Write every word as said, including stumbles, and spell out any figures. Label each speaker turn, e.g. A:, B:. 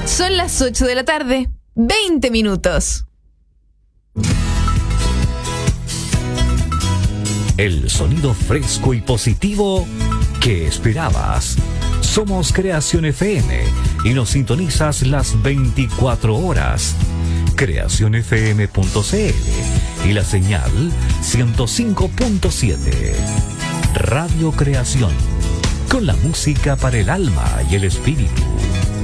A: Son las ocho de la tarde, veinte minutos.
B: El sonido fresco y positivo que esperabas. Somos Creación F M y nos sintonizas las veinticuatro horas. creación f m punto c l y la señal ciento cinco punto siete. Radio Creación, con la música para el alma y el espíritu.